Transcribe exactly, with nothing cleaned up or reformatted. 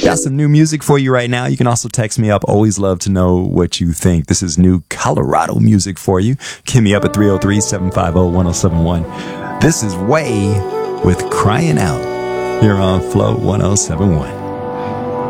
Got some new music for you right now. You can also text me up. Always love to know what you think. This is new Colorado music for you. Hit me up at three oh three, seven five oh, one oh seven one. This is Way with Crying Out here on Flow one oh seven one.